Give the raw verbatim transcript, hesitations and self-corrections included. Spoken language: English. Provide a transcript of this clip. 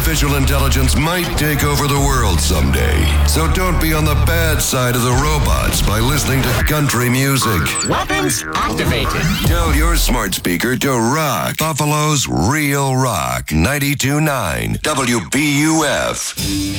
artificial intelligence might take over the world someday. So don't be on the bad side of the robots by listening to country music. Weapons activated. Tell your smart speaker to rock Buffalo's Real Rock ninety-two point nine W B U F.